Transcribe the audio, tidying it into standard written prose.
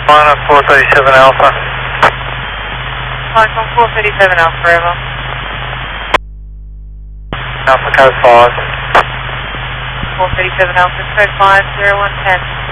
Line up 437 Alpha. Line from 437 Alpha Forever. Alpha code 5. 437 Alpha, code 5, 0110.